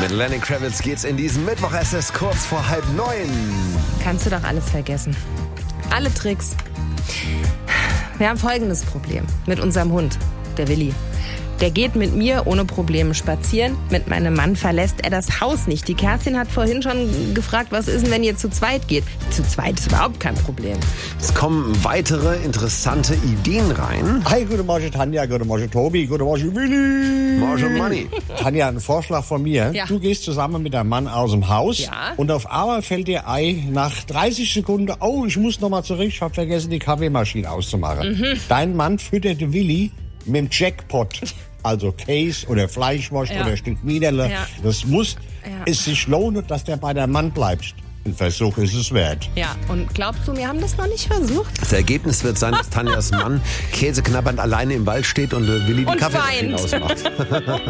Mit Lenny Kravitz geht's in diesen Mittwoch. Es ist kurz vor 8:30. Kannst du doch alles vergessen. Alle Tricks. Wir haben folgendes Problem mit unserem Hund, der Willi. Der geht mit mir ohne Probleme spazieren. Mit meinem Mann verlässt er das Haus nicht. Die Kerstin hat vorhin schon gefragt, was ist denn, wenn ihr zu zweit geht? Zu zweit ist überhaupt kein Problem. Es kommen weitere interessante Ideen rein. Hi, guten Morgen Tanja, guten Morgen Tobi, guten Morgen Willi. Morgen Money. Tanja, ein Vorschlag von mir. Ja. Du gehst zusammen mit deinem Mann aus dem Haus Ja. und auf einmal fällt dir ein, nach 30 Sekunden, oh, ich muss nochmal zurück, ich habe vergessen, die Kaffeemaschine auszumachen. Dein Mann füttert Willi mit dem Jackpot. Also Käse oder Fleischwurst oder Stück Widerle. Ja. Das muss Ja. es sich lohnen, dass der bei deinem Mann bleibt. Ein Versuch ist es wert. Ja, und glaubst du, wir haben das noch nicht versucht? Das Ergebnis wird sein, dass Tanjas Mann käseknabbernd alleine im Wald steht und Willi die Und Kaffeemaschine weint. ausmacht.